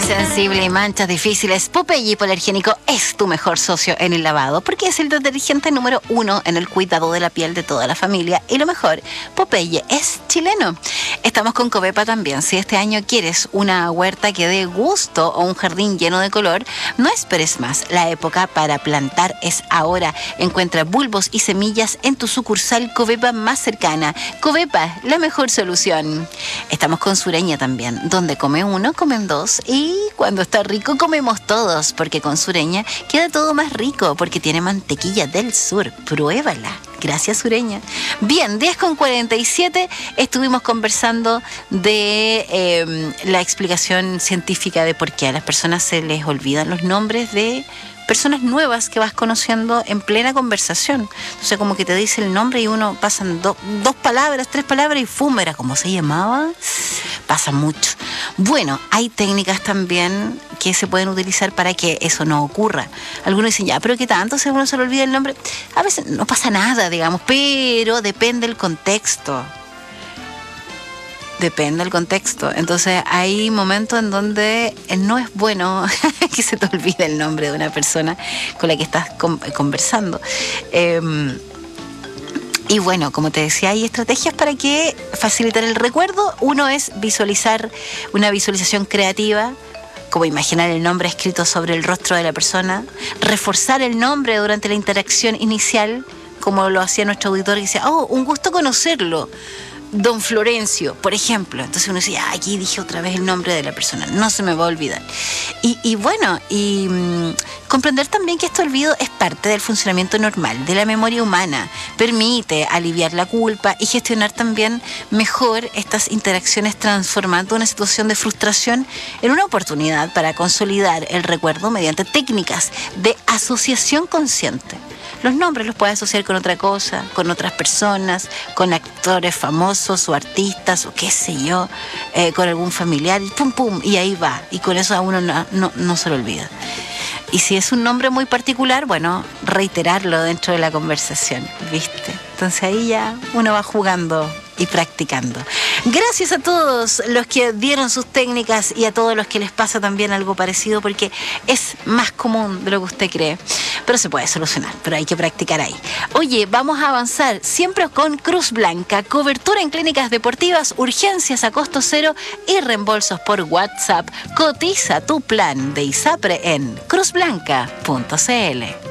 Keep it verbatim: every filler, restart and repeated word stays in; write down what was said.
sensible y manchas difíciles, Popeye Hipoalergénico es tu mejor socio en el lavado, porque es el detergente número uno en el cuidado de la piel de toda la familia. Y lo mejor, Popeye es chileno. Estamos con Covepa también. Si este año quieres una huerta que dé gusto o un jardín lleno de color, no esperes más. La época para plantar es ahora. Encuentra bulbos y semillas en tu sucursal Covepa más cercana. Covepa, la mejor solución. Estamos con Sureña también, donde come uno, comen dos, y cuando está rico comemos todos, porque con Sureña queda todo más rico, porque tiene mantequilla del sur. Pruébala. Gracias, Sureña. Bien, diez con cuarenta y siete, estuvimos conversando de eh, la explicación científica de por qué a las personas se les olvidan los nombres de personas nuevas que vas conociendo en plena conversación. O sea, como que te dice el nombre y uno pasan do, dos palabras, tres palabras y ¡fum! Era como se llamaba. Pasa mucho. Bueno, hay técnicas también que se pueden utilizar para que eso no ocurra. Algunos dicen, ya, pero ¿qué tanto? Si a uno se le olvida el nombre. A veces no pasa nada, digamos, pero depende del contexto. Depende del contexto. Entonces hay momentos en donde no es bueno que se te olvide el nombre de una persona con la que estás conversando. Eh, y bueno, como te decía, hay estrategias para que facilitar el recuerdo. Uno es visualizar una visualización creativa, como imaginar el nombre escrito sobre el rostro de la persona, reforzar el nombre durante la interacción inicial, como lo hacía nuestro auditor, que decía, oh, un gusto conocerlo, Don Florencio, por ejemplo. Entonces uno dice, ah, aquí dije otra vez el nombre de la persona, no se me va a olvidar. Y, y bueno, y mmm, comprender también que este olvido es parte del funcionamiento normal de la memoria humana. Permite aliviar la culpa y gestionar también mejor estas interacciones, transformando una situación de frustración en una oportunidad para consolidar el recuerdo mediante técnicas de asociación consciente. Los nombres los puedes asociar con otra cosa, con otras personas, con actores famosos o artistas o qué sé yo, eh, con algún familiar, y pum, pum, y ahí va. Y con eso a uno no, no, no se lo olvida. Y si es un nombre muy particular, bueno, reiterarlo dentro de la conversación, ¿viste? Entonces ahí ya uno va jugando y practicando. Gracias a todos los que dieron sus técnicas y a todos los que les pasa también algo parecido, porque es más común de lo que usted cree. Pero se puede solucionar, pero hay que practicar ahí. Oye, vamos a avanzar siempre con Cruz Blanca. Cobertura en clínicas deportivas, urgencias a costo cero y reembolsos por WhatsApp. Cotiza tu plan de ISAPRE en cruz blanca punto c l.